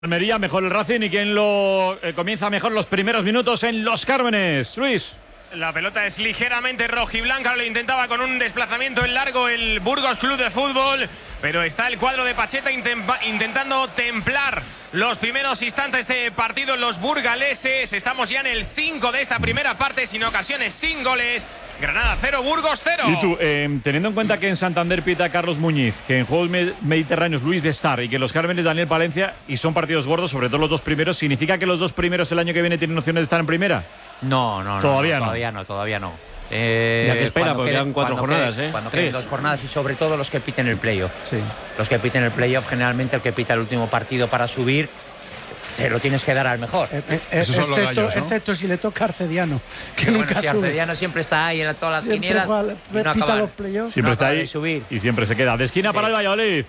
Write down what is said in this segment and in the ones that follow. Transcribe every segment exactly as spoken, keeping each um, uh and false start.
Almería, mejor el Racing, y quien lo eh, comienza mejor los primeros minutos en Los Cármenes. Luis. La pelota es ligeramente rojiblanca, lo intentaba con un desplazamiento en largo el Burgos Club de Fútbol, pero está el cuadro de Pacheta intentando templar los primeros instantes de este partido en los burgaleses. Estamos ya en el cinco de esta primera parte, sin ocasiones, sin goles. Granada cero, Burgos cero. Y tú, eh, teniendo en cuenta que en Santander pita Carlos Muñiz, que en Juegos Mediterráneos Luis de Star y que en Los Cármenes Daniel Palencia, y son partidos gordos, sobre todo los dos primeros, ¿significa que los dos primeros el año que viene tienen opciones de estar en primera? No, no, no. Todavía no. Todavía no, todavía no. Eh, ya que espera, porque quedan cuatro jornadas, queden, ¿eh? Cuando Tres. queden dos jornadas y sobre todo los que piten el playoff. Sí. Los que piten el playoff, generalmente el que pita el último partido para subir, se lo tienes que dar al mejor. Eh, eh, excepto, gallos, ¿no? excepto si le toca a Arcediano, que sí, nunca bueno, si sube. Arcediano siempre está ahí en todas las siempre quinielas igual, y no pita acaban. los playoffs. Siempre no está ahí subir. y siempre se queda. De esquina sí. para el Valladolid.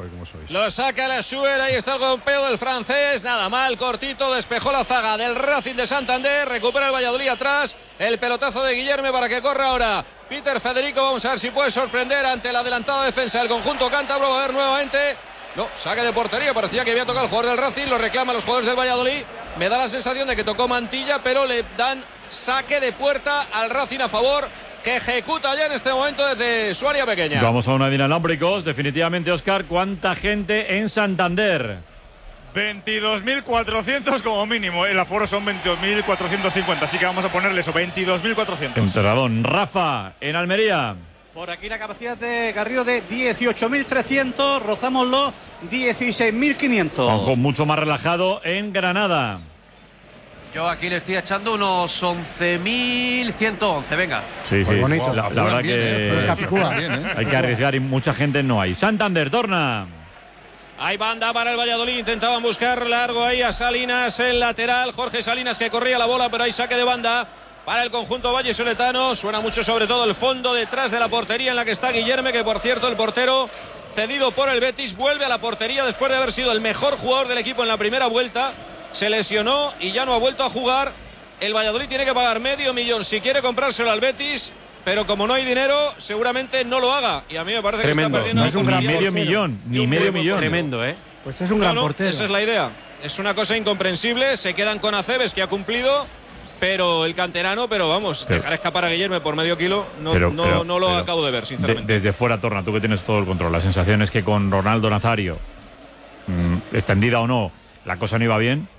Lo saca la Suer, ahí está el golpeo del francés, nada mal, cortito, despejó la zaga del Racing de Santander, recupera el Valladolid atrás, el pelotazo de Guillerme para que corra ahora Peter Federico, vamos a ver si puede sorprender ante la adelantada defensa del conjunto cántabro, va a ver nuevamente, no, saque de portería, parecía que había tocado el jugador del Racing, lo reclaman los jugadores del Valladolid, me da la sensación de que tocó Mantilla, pero le dan saque de puerta al Racing a favor, que ejecuta ya en este momento desde su área pequeña. Vamos a una de inalámbricos, definitivamente, Óscar. ¿Cuánta gente en Santander? veintidós mil cuatrocientos como mínimo. El aforo son veintidós mil cuatrocientos cincuenta, así que vamos a ponerle eso, veintidós mil cuatrocientos. Enterradón. Rafa, en Almería. Por aquí la capacidad de Garrido de dieciocho mil trescientos, rozamos los dieciséis mil quinientos. Ojo, mucho más relajado en Granada. Yo aquí le estoy echando unos once mil ciento once, venga. Sí, sí. Muy bonito. La, la verdad bien, que eh, bien, ¿eh? hay que arriesgar y mucha gente no hay. Santander, torna. Hay banda para el Valladolid, intentaban buscar largo ahí a Salinas, el lateral, Jorge Salinas que corría la bola, pero hay saque de banda para el conjunto vallesoletano. Suena mucho sobre todo el fondo detrás de la portería en la que está Guillerme, que por cierto el portero cedido por el Betis vuelve a la portería después de haber sido el mejor jugador del equipo en la primera vuelta. Se lesionó y ya no ha vuelto a jugar. El Valladolid tiene que pagar medio millón si quiere comprárselo al Betis, pero como no hay dinero, seguramente no lo haga. Y a mí me parece Tremendo. que está perdiendo No es un gran millón. medio millón, ni un medio buen millón. Tremendo, ¿eh? Pues es un No, gran no, portero. esa es la idea. Es una cosa incomprensible. Se quedan con Aceves, que ha cumplido, pero el canterano, pero vamos, Pero, dejar escapar a Guillerme por medio kilo, no, pero, no, pero, no lo pero, acabo de ver, sinceramente. De, desde fuera, Torna, tú que tienes todo el control. La sensación es que con Ronaldo Nazario, mmm, extendida o no, la cosa no iba bien.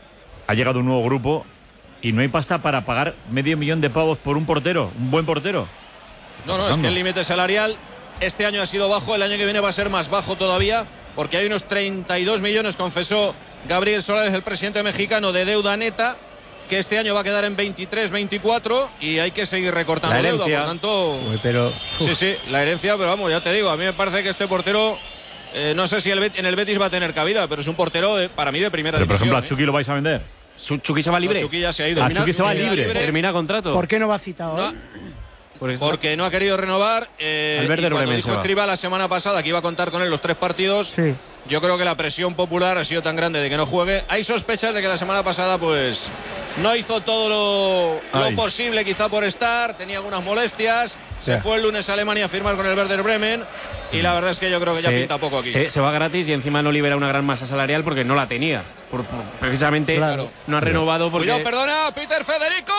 Ha llegado un nuevo grupo y no hay pasta para pagar medio millón de pavos por un portero, un buen portero. No, no, es que el límite salarial este año ha sido bajo, el año que viene va a ser más bajo todavía, porque hay unos treinta y dos millones, confesó Gabriel Solares, el presidente mexicano, de deuda neta, que este año va a quedar en veintitrés, veinticuatro y hay que seguir recortando La deuda, herencia. por tanto... Uy, pero, Sí, sí, la herencia, pero vamos, ya te digo, a mí me parece que este portero, eh, no sé si el Bet- en el Betis va a tener cabida, pero es un portero eh, para mí de primera Pero, por ejemplo, a división. Chucky lo vais a vender. Su- Chucky se va libre. No, Chucky ya se ha ido. Ah, Termina- Chucky se va termina libre. Termina contrato. ¿por qué no va citado No, hoy? Porque está- porque no ha querido renovar. Eh, Al Werder y cuando Bremen dijo se va. Escribá la semana pasada que iba a contar con él los tres partidos, Sí. yo creo que la presión popular ha sido tan grande de que no juegue. Hay sospechas de que la semana pasada pues no hizo todo lo, lo Ay. posible quizá por estar, tenía algunas molestias. Se Ya. fue el lunes a Alemania a firmar con el Werder Bremen y la verdad es que yo creo que ya se, pinta poco aquí. se, se va gratis y encima no libera una gran masa salarial porque no la tenía. Por- por- precisamente Claro. no ha renovado porque... Cuidado, perdona, Peter Federico,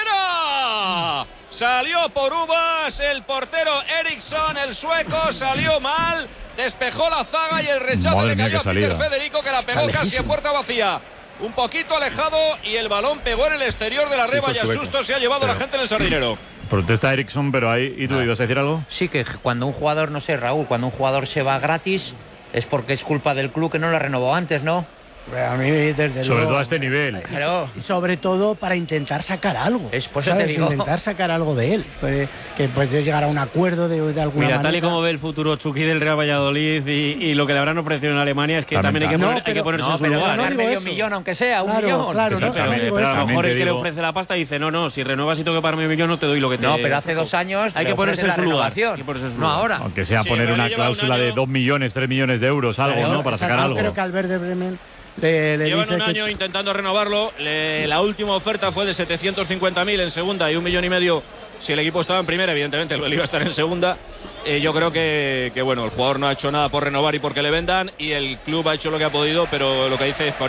fuera. Salió por uvas el portero Eriksson, el sueco, salió mal, despejó la zaga y el rechazo Madre le mía, cayó a qué Peter salida. Federico, que la pegó Está casi a lejísimo. puerta vacía. Un poquito alejado y el balón pegó en el exterior de la Sí, reba fue y a sueco. susto se ha llevado Pero- la gente en el sardinero. Protesta Eriksson, pero ahí. ¿Y tú Ah. ibas a decir algo? Sí, que cuando un jugador, no sé, Raúl, cuando un jugador se va gratis es porque es culpa del club que no lo renovó antes, ¿no? A mí, desde Sobre luego, todo a este nivel. Claro. Y sobre todo para intentar sacar algo. Es por eso ¿sabes? te digo. Intentar sacar algo de él. Pues, que puedes llegar a un acuerdo de, de alguna Mira, manera. tal y como ve el futuro Chucky del Real Valladolid y, y lo que le habrán ofrecido en Alemania es que También también, hay, que está. poner- No, hay que pero- ponerse No, en su pero lugar. ganar no digo medio eso. millón, aunque sea, un Claro, millón. claro, Pero no, también- no digo Pero a eso. lo También mejor te el que le digo- ofrece la pasta dice, no, no, si renuevas y tengo que pagarme un millón no te doy lo que te... No, pero hace dos años Hay le que ponerse en ofrecen su la lugar. renovación. Hay que ponerse en su No lugar. ahora. Aunque sea Sí, poner pero una le lleva un cláusula año. de dos millones, tres millones de euros, algo, Claro, ¿no? Para esa- sacar no algo. creo que al Werder Bremen le, le Llevan dice un que- año intentando renovarlo. Le- la última oferta fue de setecientos cincuenta mil en segunda y un millón y medio si el equipo estaba en primera. Evidentemente el Bel iba a estar en segunda. Eh, yo creo que, que bueno, el jugador no ha hecho nada por renovar y porque le vendan, y el club ha hecho lo que ha podido, pero lo que dice es